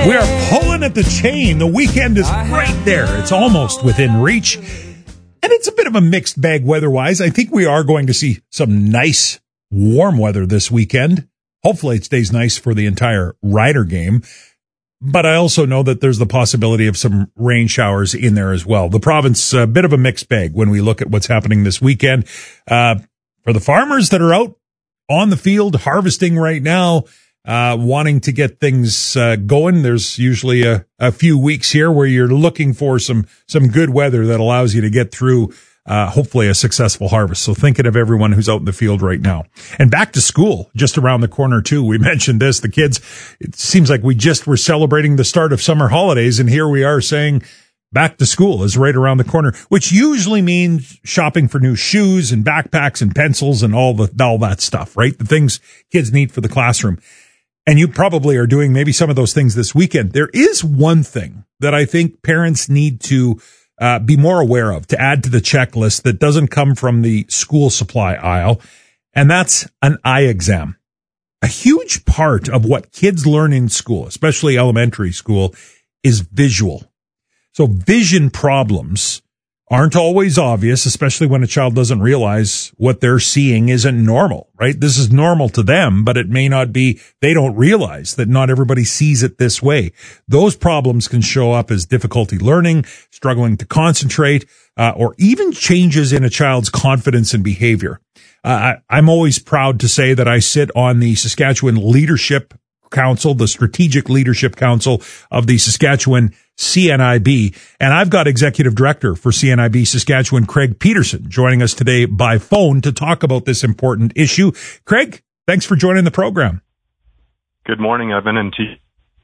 We are pulling at the chain. The weekend is right there. It's almost within reach. And it's a bit of a mixed bag weather-wise. I think we are going to see some nice warm weather this weekend. Hopefully it stays nice for the entire Rider game. But I also know that there's the possibility of some rain showers in there as well. The province, a bit of a mixed bag when we look at what's happening this weekend. For the farmers that are out on the field harvesting right now, wanting to get things going, there's usually a few weeks here where you're looking for some good weather that allows you to get through hopefully a successful harvest. So thinking of everyone who's out in the field right now. And back to school just around the corner too. We mentioned this, the kids, it seems like we just were celebrating the start of summer holidays, and here we are saying back to school is right around the corner, which usually means shopping for new shoes and backpacks and pencils and all that stuff, right? The things kids need for the classroom. And you probably are doing maybe some of those things this weekend. There is one thing that I think parents need to be more aware of, to add to the checklist that doesn't come from the school supply aisle, and that's an eye exam. A huge part of what kids learn in school, especially elementary school, is visual. So vision problems aren't always obvious, especially when a child doesn't realize what they're seeing isn't normal, right? This is normal to them, but it may not be. They don't realize that not everybody sees it this way. Those problems can show up as difficulty learning, struggling to concentrate, or even changes in a child's confidence and behavior. I'm always proud to say that I sit on the Saskatchewan Leadership Council, the Strategic Leadership Council of the Saskatchewan CNIB. And I've got Executive Director for CNIB Saskatchewan, Craig Peterson, joining us today by phone to talk about this important issue. Craig, thanks for joining the program. Good morning, Evan and T.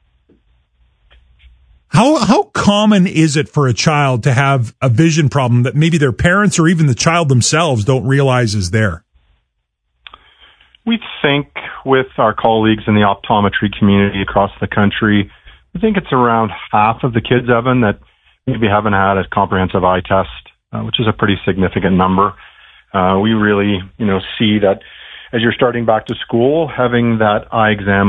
How common is it for a child to have a vision problem that maybe their parents or even the child themselves don't realize is there? We think with our colleagues in the optometry community across the country, I think it's around half of the kids, Evan, that maybe haven't had a comprehensive eye test, which is a pretty significant number. We really, see that as you're starting back to school, having that eye exam